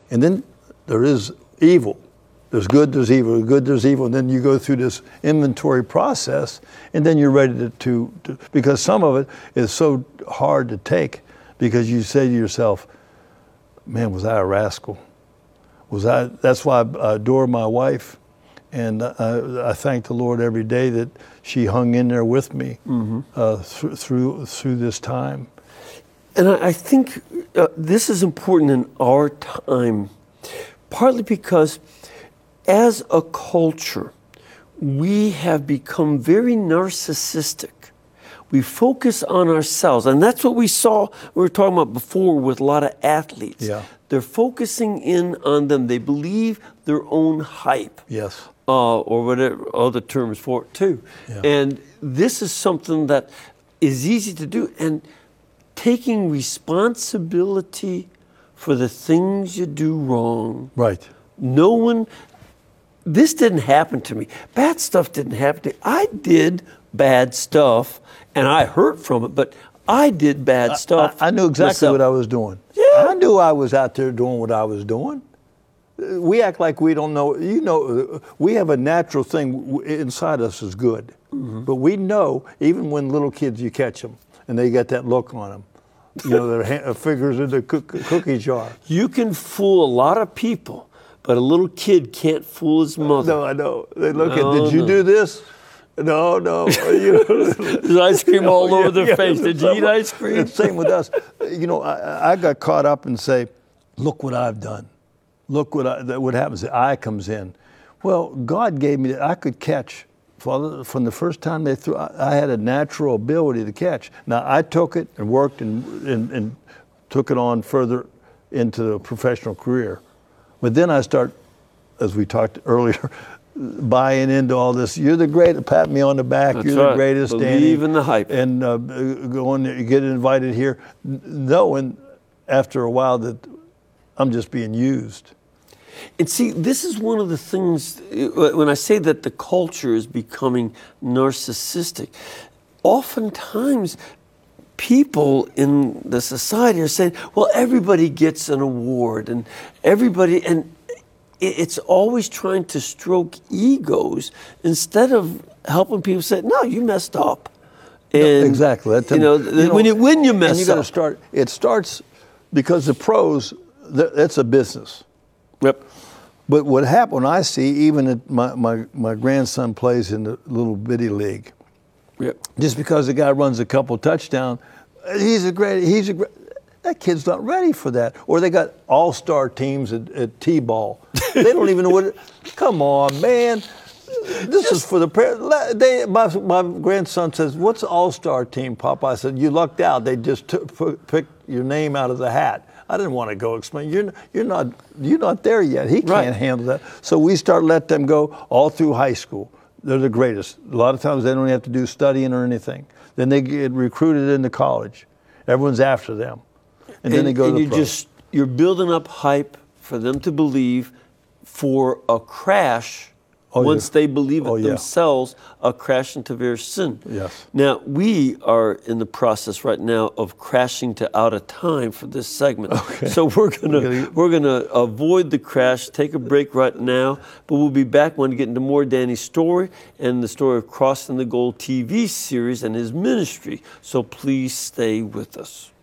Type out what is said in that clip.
And then there is evil. There's good, there's evil, there's good, there's evil. And then you go through this inventory process, and then you're ready to because some of it is so hard to take, because you say to yourself, man, was I a rascal? That's why I adore my wife, and I thank the Lord every day that she hung in there with me through this time. And I think this is important in our time, partly because as a culture, we have become very narcissistic. We focus on ourselves, and that's what we were talking about before with a lot of athletes. Yeah. They're focusing in on them. They believe their own hype. Yes. Or whatever other terms for it too. Yeah. And this is something that is easy to do. And taking responsibility for the things you do wrong. Right. This didn't happen to me. Bad stuff didn't happen to me. I did bad stuff, and I hurt from it, but I did bad stuff. I knew exactly myself. what I was doing. Yeah. I knew I was out there doing what I was doing. We act like we don't know. You know, we have a natural thing inside us is good. But we know, even when little kids, you catch them, and they got that look on them. You know, their fingers in the cookie jar. You can fool a lot of people, but a little kid can't fool his mother. No, I know. They look at, did you do this? No. You know, there's ice cream all over their face. Did you eat ice cream? Same with us. You know, I got caught up and say, look what I've done. Look what happens. The eye comes in. Well, God gave me that. I could catch. Father, from the first time they threw, I had a natural ability to catch. Now, I took it and worked and took it on further into the professional career. But then I start, as we talked earlier, buying into all this. You're the greatest. Pat me on the back. That's You're right. the greatest. Believe in the hype. And going, get invited here, knowing after a while that I'm just being used. And see, this is one of the things, when I say that the culture is becoming narcissistic, oftentimes people in the society are saying, well, everybody gets an award, and it's always trying to stroke egos instead of helping people say, no, you messed up. And, exactly. When you win, you mess up. And you got to start. It starts because the pros. That's a business. Yep. But what happened, I see, even at my grandson plays in the little bitty league. Yep. Just because the guy runs a couple touchdowns, that kid's not ready for that. Or they got all-star teams at T-ball. They don't even know what come on, man. This is for the parents. My grandson says, what's all-star team, Papa? I said, you lucked out. They just picked your name out of the hat. I didn't want to go explain. You're not there yet. He can't handle that. So we let them go all through high school. They're the greatest. A lot of times they don't have to do studying or anything. Then they get recruited into college. Everyone's after them, and then they go to the pros. You're building up hype for them to believe for a crash. Once they believe it themselves, a crash into their sin. Yes. Now, we are in the process right now of crashing to out of time for this segment. Okay. So we're gonna avoid the crash, take a break right now, but we'll be back when we get into more Danny's story and the story of Crossing the Goal TV series and his ministry. So please stay with us.